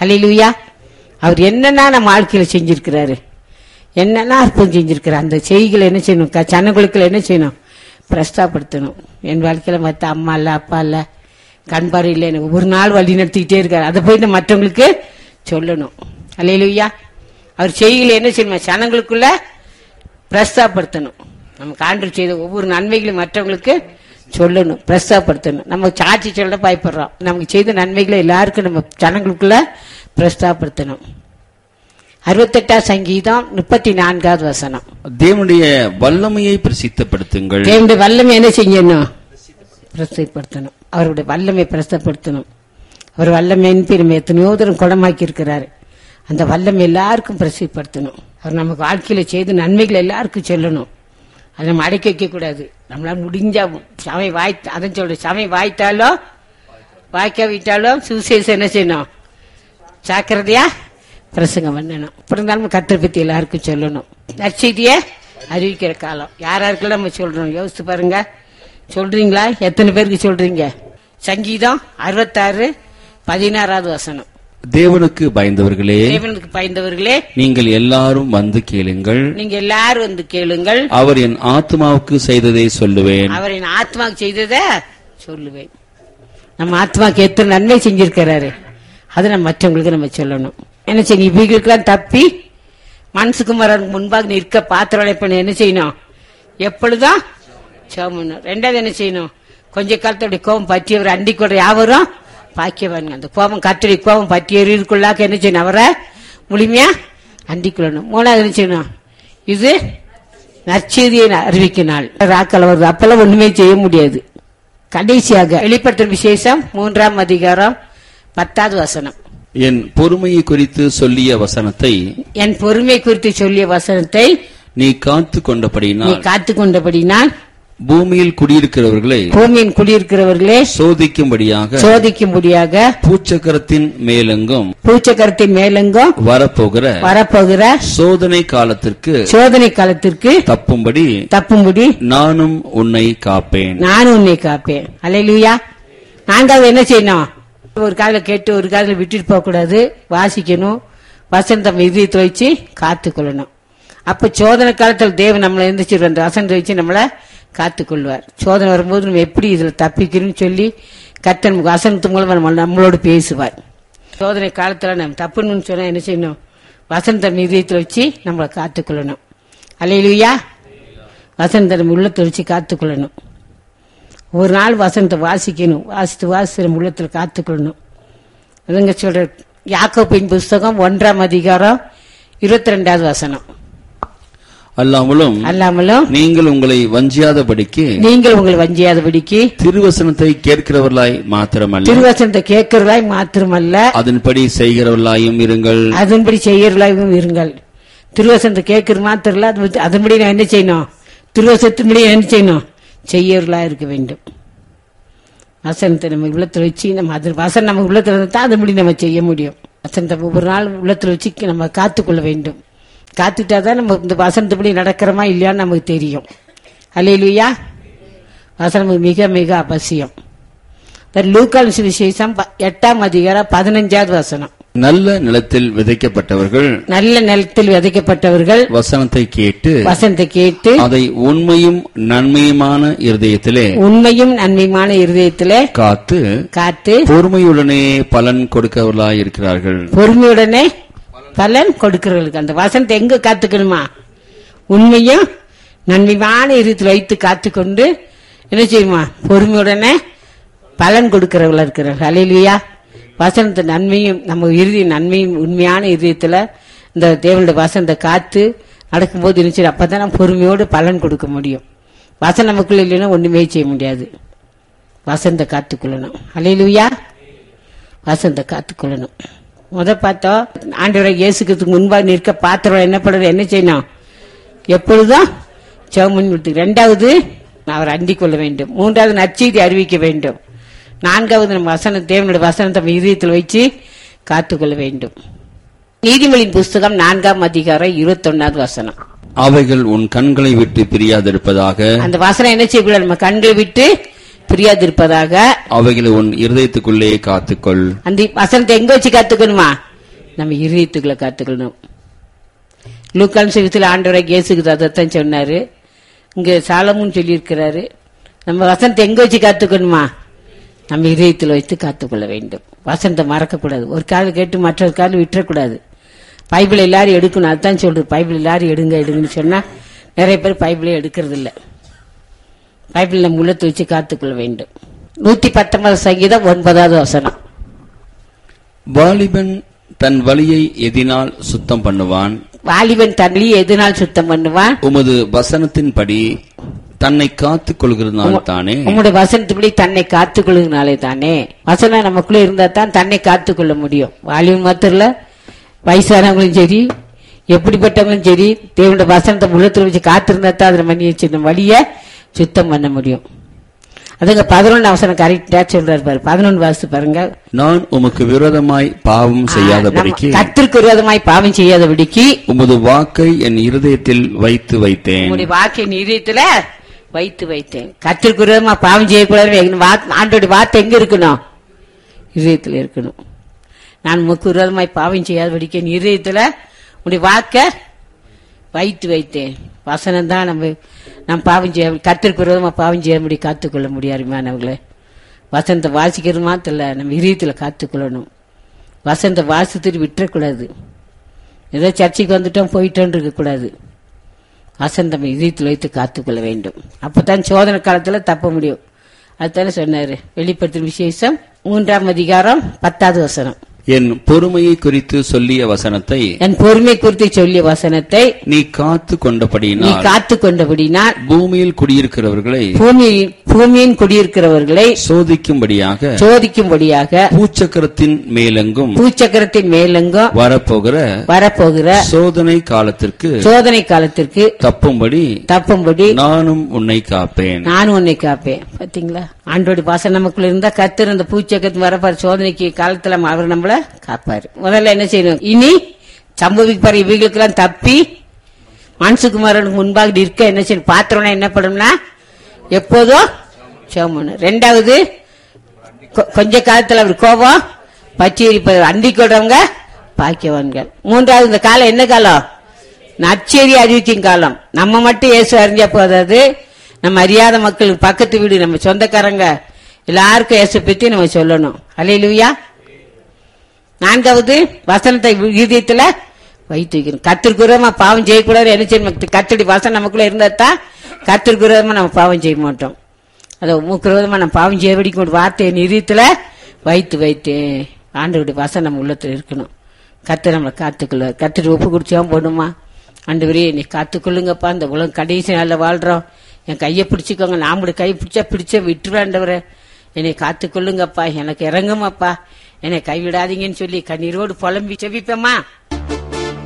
ஹல்லேலூயா. அவர் என்னன்னா நம்ம வாழ்க்கையில செஞ்சிருக்கிறாரு, என்னன்னா அற்புதம் செஞ்சிருக்கிறார். அந்த செய்திகளை என்ன செய்யணும், சனங்களுக்குள்ள என்ன செய்யணும், பிரஸ்தாப்படுத்தணும். என் வாழ்க்கையில மற்ற அம்மா இல்ல, அப்பா இல்ல, கண்பாரு இல்லை, எனக்கு ஒரு நாள் வழி நடத்திக்கிட்டே இருக்காரு. அதை போய் நம்ம மற்றவங்களுக்கு சொல்லணும். ஹல்லேலூயா. அவர் செய்திகளை என்ன செய்யணும், சனங்களுக்குள்ள பிரஸ்தாப்படுத்தணும். நமக்கு ஆண்டவர் செய்த ஒவ்வொரு நன்மைகளையும் மற்றவங்களுக்கு சொல்லணும், பிரஸ்தாப்படுத்தணும். நம்ம சாட்சி சொல்ல பயப்படுறோம். நமக்கு செய்த நன்மைகளை எல்லாருக்கும் நம்ம ஜனங்களுக்குள்ள பிரஸ்தாப்படுத்தணும். 68 சங்கீதம் 34வது வசனம். தேவனுடைய வல்லமையை பிரசித்தப்படுத்துங்கள். தேவனுடைய வல்லமை என்ன செய்யணும், பிரசித்தப்படுத்தணும். அவருடைய வல்லமை பிரசித்தப்படுத்தணும். அவர் வல்லமையின் பெருமை எத்தனையோ தூரம் குணமாக்கி இருக்கிறாரு. அந்த வல்லமை எல்லாருக்கும் பிரசித்தப்படுத்தணும். அவர் நமக்கு வாழ்க்கையில செய்த நன்மைகளை எல்லாருக்கும் சொல்லணும். அதை நம்ம அடக்கி வைக்க கூடாது. நம்மளால முடிஞ்சா சமை அதான் சொல்ற, சமை வாய்த்தாலும் வாய்க்காவிட்டாலும் சுவிசேஷம் என்ன செய்யணும், ஜாக்கிரதையா பிரசங்கம் பண்ணணும். அப்படி இருந்தாலும் கர்த்தரை பத்தி எல்லாருக்கும் சொல்லணும். நற்செய்தியை அறிவிக்கிற காலம். யாராருக்கெல்லாம் நம்ம சொல்றோம் யோசித்து பாருங்க. சொல்றீங்களா? எத்தனை பேருக்கு சொல்றீங்க? சங்கீதம் 66:16 வசனம். தேவனுக்கு பயந்தவர்களே, தேவனுக்கு பயந்தவர்களே, நீங்கள் எல்லாரும் வந்து கேளுங்கள். நீங்க எல்லாரும் வந்து கேளுங்கள். அவர் என் ஆத்மாவுக்கு செய்ததை சொல்லுவேன். அவர் என் ஆத்மாவுக்கு செய்ததை சொல்லுவேன். நம்ம ஆத்மாவுக்கு எத்தனை நன்மை செஞ்சிருக்கிறாரு, அதை நம்ம மற்றவங்களுக்கு நம்ம சொல்லணும். என்ன செய்யணும், இவங்களுக்கெல்லாம் தப்பி மனசுக்குமாரனுக்கு முன்பாக நிற்க பாத்திரம் பண்ண என்ன செய்யணும், எப்பொழுதும் சோமணும். ரெண்டாவது என்ன செய்யணும், கொஞ்ச காலத்தோடைய கோபம் பற்றியவர் அண்டி கூட யாவரும் பாக்கியவானுங்க. அந்த கோபம் கர்த்தருடைய கோபம் பற்றியவருக்குள்ளாக்க என்ன செய்யணும், அவரை முழுமையா அண்டிக்கொள்ளணும். மூணாவது என்ன செய்யணும், இது நற்செய்தியை அறிவிக்க நாள். ராக்கள் வருது, அப்பெல்லாம் ஒண்ணுமே செய்ய முடியாது. கடைசியாக வெளிப்படுத்தும் விசேஷம் 3ஆம் அதிகாரம் 10வது வசனம். என் பொறுமையை குறித்து சொல்லிய வசனத்தை, என் பொறுமை குறித்து சொல்லிய வசனத்தை நீ காத்து கொண்டபடினால் பூமியில் குடியிருக்கிறவர்களே சோதிக்கும்படியாக பூச்சக்கரத்தின் மேலெங்கும் வரப்போகிற சோதனை காலத்திற்கு தப்பும்படி நானும் உன்னை காப்பேன். அல்லேலூயா. நான்காவது என்ன செய்யணும், ஒரு காதுல கேட்டு ஒரு காதுல விட்டுட்டு போக கூடாது. வாசிக்கணும், வசனம் இதயத்தை வச்சு காத்துக்கொள்ளணும். அப்ப சோதனை காலத்தில் தேவன் நம்மளை எந்திரிச்சு அந்த வசனத்தை வச்சு நம்மளை காத்துக்கொள்வார். சோதனை வரும்போது நம்ம எப்படி இதுல தப்பிக்கணும்னு சொல்லி கர்த்தர் வசனத்து மூலமா நம்மளோடு பேசுவார். சோதனை காலத்துல நம்ம தப்புன்னு சொன்னா என்ன செய்யணும், வசனத்தை இதயத்தை வச்சு நம்மளை காத்துக்கொள்ளணும். அல்லேலூயா. வசனத்தை நம்ம உள்ளத்தை வச்சு காத்துக்கொள்ளணும். ஒரு நாள் வசனத்தை வாசிக்கணும், வாசித்து நம்ம உள்ளத்துல காத்துக்கொள்ளணும். அதுங்க சொல்ற யாக்கோபின் புஸ்தகம் 1ஆம் அதிகாரம் 22வது வசனம். அல்லாமலும் நீங்கள் உங்களை வஞ்சியாதபடிக்கு திருவசனத்தை கேட்கிறவர்களாய் மாத்திரமல்ல அதன்படி செய்கிறவர்களாயும் இருங்கள். திருவசனத்தை கேட்கறது மாத்திரம் இல்ல, அதன்படி நான் என்ன செய்யணும், திருவசனத்தின்படி என்ன செய்யணும், செய்யறவர்களா இருக்க வேண்டும். வசனத்தை நம்ம உள்ளத்துல வச்சு வசனம் நம்ம உள்ளத்துல இருந்தா அதன்படி நம்ம செய்ய முடியும். வசனத்தை ஒவ்வொரு நாள் உள்ளத்துல வச்சு நம்ம காத்துக்கொள்ள வேண்டும். காத்துட்டாதான் நம்ம இந்த வசனத்துப்படி நடக்கிறோமா இல்லையான்னு நமக்கு தெரியும். அல்லேலூயா. வசனம் மிக மிக அவசியம். லூக்கான் சுவிசேஷம் 8ஆம் அதிகாரம் 15வது வசனம். நல்ல நிலத்தில் விதைக்கப்பட்டவர்கள் வசனத்தை கேட்டு அதை உண்மையும் நன்மையுமான இருதயத்திலே காத்து பொறுமையுடனே பலன் கொடுக்கிறவர்களாய் இருக்கிறார்கள். பொறுமையுடனே பலன் கொடுக்கிறவர்களுக்கு அந்த வசனத்தை எங்க காத்துக்கணுமா, உண்மையும் நன்மையான இருதயத்தில் வைத்து காத்துக்கொண்டு என்ன செய்யுமா, பொறுமையுடனே பலன் கொடுக்கிறவர்களா இருக்கிறார்கள். அல்லேலூயா. வசனத்தை நன்மையும் நம்ம இறுதி நன்மையும் உண்மையான இதயத்துல இந்த தேவனுடைய வசனத்தை காத்து நடக்கும்போது இருந்துச்சு. அப்பதான் நம்ம பொறுமையோடு பலன் கொடுக்க முடியும். வசனம் நமக்குள்ள இல்லைன்னா ஒண்ணுமே செய்ய முடியாது. வசனத்தை காத்துக்கொள்ளணும். அல்லேலூயா. வசனத்தை காத்துக்கொள்ளணும். பார்த்தோம், ஆண்டவரை இயேசுக்கு முன்பாக நிற்க பாத்திரம் என்ன பண்றது, என்ன செய்யணும், எப்பொழுதும் ஜெபம். இரண்டாவது அவர் அண்டிக் கொள்ள வேண்டும். மூன்றாவது நற்செய்தி அறிவிக்க வேண்டும். நான்காவது நம்ம தேவனுடைய வசனத்தை இதயத்தில் வச்சு காத்துக்கொள்ள வேண்டும். நீதிமொழியின் புஸ்தகம் 4ஆம் அதிகாரம் 21வது வசனம். அவைகள் உன் கண்களை விட்டு பிரியாதிருப்பதாக. அந்த வசனம் என்ன செய்யக்கூடாது, நம்ம கண்களை விட்டு பிரியாதிருப்பதாக. அவைகளை உன் இருதயத்துக்குள்ளே காத்துக்கொள். அந்த வசனத்தை எங்க வச்சு காத்துக்கணுமா, நம்ம இருதயத்துக்குள்ள காத்துக்கணும். லூக்கான் சுவிசேஷத்தில் ஆண்டவராகிய இயேசுக்கு அதைத்தான் சொன்னாரு. இங்க சாலமோன் சொல்லியிருக்கிறாரு. நம்ம வசனத்தை எங்க வச்சு காத்துக்கணுமா? நம்ம இதயத்தில் வைத்து காத்துக்கொள்ள வேண்டும். வசனத்தை மறக்கக்கூடாது. ஒரு கால் கேட்டு மற்றொரு கால் விட்டுறக்கூடாது. பைபிள் எல்லாரும் எடுக்கணும். அதுதான் சொல்றது. பைபிள் எல்லாரும் எடுங்கன்னு சொன்னா நிறைய பேர் பைபிளே எடுக்கிறது இல்லை. பைபிள் நம்ம உள்ளத்தை வச்சு காத்துக்கொள்ள வேண்டும். 119 சங்கீதம் 9வது வசனம். வாலிபன் தன் வழியை எதினால் சுத்தம் பண்ணுவான். வாலிபன் தன் வழியை எதினால் சுத்தம் பண்ணுவான். உமது வசனத்தின்படி தன்னை காத்துக் கொள்கிறதுனால தானே. உங்களுடைய வசனத்தின்படி தன்னை காத்துக் கொள்கிறதுனாலே தானே. வசனம் நமக்குள்ள இருந்தா தான் தன்னை காத்துக் கொள்ள முடியும். வாலிபன் மாத்திரம் இல்ல, வயசானவங்களும் சரி, எப்படிப்பட்டவங்களும் சரி, தேவனுடைய வசனத்தை உள்ளத்துல வச்சு காத்திருந்தா தான் அதில் மணி வச்சு வழிய சுத்தம் பண்ண முடியும். அதுங்க 11 வசனம் கரெக்டா சொல்றாரு பாரு. 11 வாசித்து பாருங்க. நான் உமக்கு விரோதமாய் பாவம் செய்யாதபடிக்கு, கர்த்தருக்கு விரோதமாய் பாவம் செய்யாதபடிக்கு உமது வாக்கை என் இருதயத்தில் வைத்து வைத்தேன். உங்களுடைய வாக்கை என் இருதயத்துல வைத்து வைத்தேன். கர்த்தருக்கு விரோதமா பாவம் செய்யக்கூடாது. ஆண்டோட வார்த்தை எங்க இருக்கணும்? இதயத்துல இருக்கணும். நான் உமக்கு விரோதமாய் பாவம் செய்யாதபடிக்கு என் இருதயத்துல உங்களுடைய வாக்க வைத்து வைத்தேன். வசனம் தான் நம்ம பாவம் செய்ய, கர்த்தருக்கு விரோதமா பாவம் செய்ய முடியும், காத்துக்கொள்ள முடியாதுமானவர்களே. வசனத்தை வாசிக்கிறது மாத்திரம் இல்ல, நம்ம இதயத்துல காத்துக்கொள்ளணும். வசனத்தை வாசித்துட்டு விட்டுறக்கூடாது. ஏதோ சர்ச்சைக்கு வந்துட்டோம் போயிட்டோன்னு இருக்கக்கூடாது. வசனத்தை நம்ம இதயத்தில் வைத்து காத்துக்கொள்ள வேண்டும். அப்பதான் சோதனை காலத்துல தப்ப முடியும். அதுதானே சொன்னாரு வெளிப்படுத்தும் விசேஷம் 3ஆம் அதிகாரம் 10வது வசனம். என் பொறுமையை குறித்து சொல்லிய வசனத்தை, என் பொறுமை குறித்து சொல்லிய வசனத்தை நீ காத்து கொண்டபடினால் பூமியில் குடியிருக்கிறவர்களை, பூமியின் குடியிருக்கிறவர்களை சோதிக்கும்படியாக பூச்சக்கரத்தின் மேலெங்கும் வரப்போகிற சோதனை காலத்திற்கு தப்பும்படி நானும் உன்னை காப்பேன். பாத்தீங்களா? ஆண்டோட பாசம் நமக்குள்ள இருந்தா கர்த்தர் அந்த பூச்சக்கரத்து வரப்பாரு சோதனைக்கு காலத்துல அவர் நம்மள காப்பாரு. முதல்ல என்ன செய்யணும்? இனி சம்பவிப்பாரு இவைகளுக்கு எல்லாம் தப்பி மனுஷகுமாரனுக்கு முன்பாக இருக்க என்ன செய்யணும்? பாத்திரம்னா என்ன பண்ணும்னா எப்போதும் சோமணும். 2வது கொஞ்ச காலத்துல அவர் கோபம் பச்சை அண்டி கொள்றவங்க பாக்கியவான்கள். 3வது இந்த காலம் என்ன காலம்? நற்செய்தி அறிவிக்கும் காலம். நம்ம மட்டும் இயேசு அறிஞ்சா போதாது, நம்ம அறியாத மக்களுக்கு பக்கத்து வீடு நம்ம சொந்தக்காரங்க எல்லாருக்கும் இயேசு பத்தி நம்ம சொல்லணும். அல்லேலூயா. 4வது வசனத்தை இதயத்துல வைத்து வைக்கணும். கர்த்தருக்கு விரோதமா பாவம் செய்யக்கூடாது. என்ன செய்யணும்? கர்த்தருடைய வசனம் நமக்குள்ள இருந்தா தான் கர்த்தருக்கு விரோதமா நம்ம பாவம் செய்ய மாட்டோம். அதை உமக்கு விரோதமா நம்ம பாவம் செய்ய வெடிக்கும் ஒரு வார்த்தையை இதயத்துல வைத்து வைத்தேன். ஆண்டவருடைய வசனம் நம்ம உள்ளத்துல இருக்கணும். கர்த்தர் நம்மளை காத்துக்கொள்ள, கர்த்தர் ஒப்பு குடிச்சா போடுமா? ஆண்டவரே என்னை காத்துக்கொள்ளுங்கப்பா, இந்த உலகம் கடைசி நாள்ல வாழ்றோம், என் கையை பிடிச்சிக்கோங்க, நாமளுடைய கை பிடிச்ச விட்டுருவாண்டவரை, என்னை காத்துக்கொள்ளுங்கப்பா, எனக்கு இறங்குமாப்பா, என்னை கைவிடாதீங்கன்னு சொல்லி கண்ணீரோடு புலம்பி செவிப்பேம்மா.